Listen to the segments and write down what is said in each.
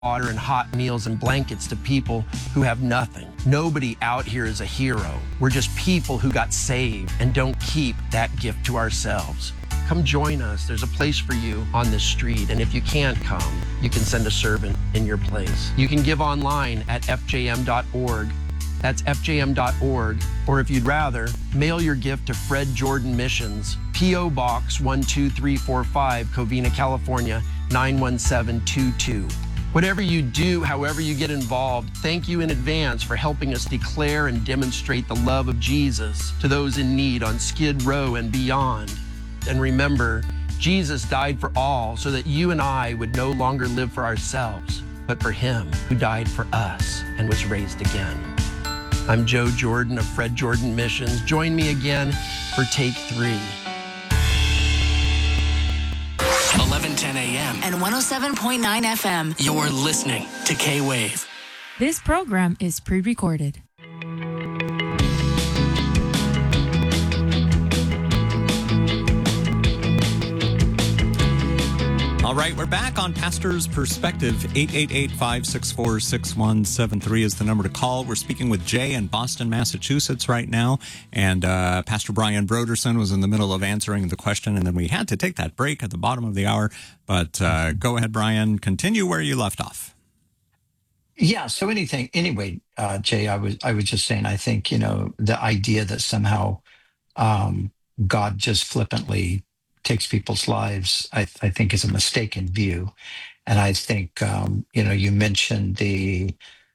water and hot meals and blankets to people who have nothing. Nobody out here is a hero. We're just people who got saved and don't keep that gift to ourselves. Come join us. There's a place for you on this street. And if you can't come, you can send a servant in your place. You can give online at fjm.org. That's fjm.org. Or if you'd rather, mail your gift to Fred Jordan Missions, P.O. Box 12345, Covina, California, 91722. Whatever you do, however you get involved, thank you in advance for helping us declare and demonstrate the love of Jesus to those in need on Skid Row and beyond. And remember, Jesus died for all so that you and I would no longer live for ourselves, but for him who died for us and was raised again. I'm Joe Jordan of Fred Jordan Missions. Join me again for Take 3. 11:10 a.m. and 107.9 FM. You're listening to K-Wave. This program is pre-recorded. All right, we're back on Pastor's Perspective. 888-564-6173 is the number to call. We're speaking with Jay in Boston, Massachusetts right now. And Pastor Brian Broderson was in the middle of answering the question, and then we had to take that break at the bottom of the hour. But go ahead, Brian. Continue where you left off. Yeah, so anyway, Jay, I was just saying, I think, the idea that somehow God just flippantly takes people's lives, I think is a mistaken view. And I think, you mentioned the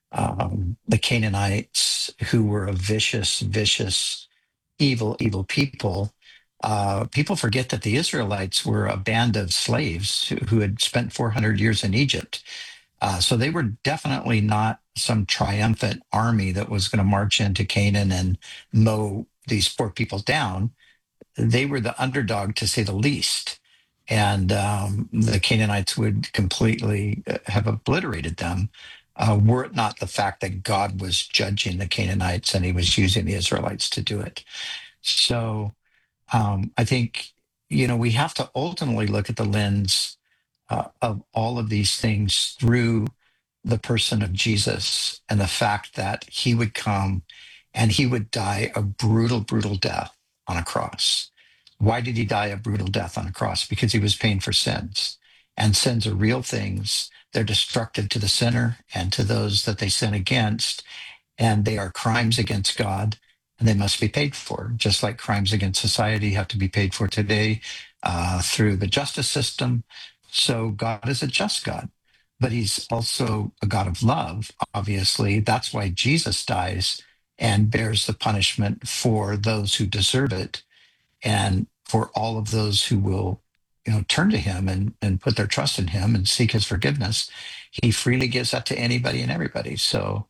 Canaanites, who were a vicious, evil people. People forget that the Israelites were a band of slaves who had spent 400 years in Egypt. So they were definitely not some triumphant army that was going to march into Canaan and mow these poor people down. They were the underdog, to say the least. And the Canaanites would completely have obliterated them were it not the fact that God was judging the Canaanites and he was using the Israelites to do it. So I think, we have to ultimately look at the lens of all of these things through the person of Jesus and the fact that he would come and he would die a brutal death on a cross. Why did he die a brutal death on a cross? Because he was paying for sins. And sins are real things. They're destructive to the sinner and to those that they sin against. And they are crimes against God, and they must be paid for, just like crimes against society have to be paid for today through the justice system. So God is a just God, but he's also a God of love, obviously. That's why Jesus dies and bears the punishment for those who deserve it, and for all of those who will, turn to him and put their trust in him and seek his forgiveness. He freely gives that to anybody and everybody. So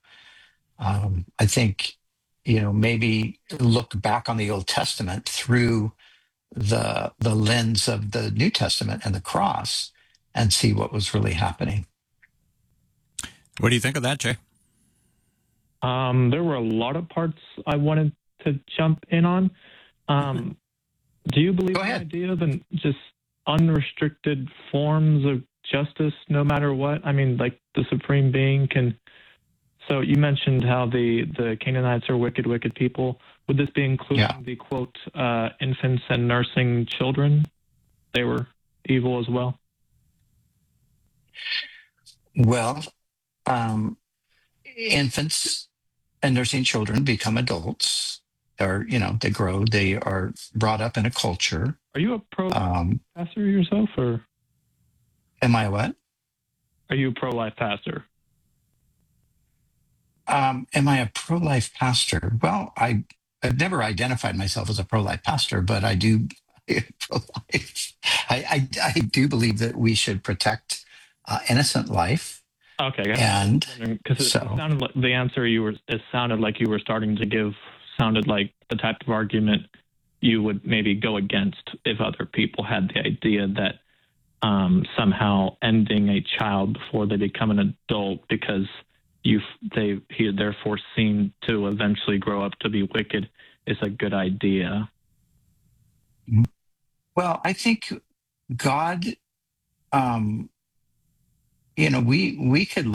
I think, maybe look back on the Old Testament through the lens of the New Testament and the cross and see what was really happening. What do you think of that, Jay? There were a lot of parts I wanted to jump in on. Do you believe in the idea of just unrestricted forms of justice no matter what? I mean, like the supreme being can... So you mentioned how the Canaanites are wicked people. Would this be including the, quote, infants and nursing children? They were evil as well? Well, infants and nursing children become adults. Or, they grow. They are brought up in a culture. Are you a pro-pastor yourself, or? Am I a what? Are you a pro-life pastor? Am I a pro-life pastor? Well, I've never identified myself as a pro-life pastor, but I do pro-life. I do believe that we should protect innocent life. Okay, and because it sounded like the answer it sounded like you were starting to give sounded like the type of argument you would maybe go against if other people had the idea that somehow ending a child before they become an adult because they're foreseen to eventually grow up to be wicked is a good idea. Well, I think God we could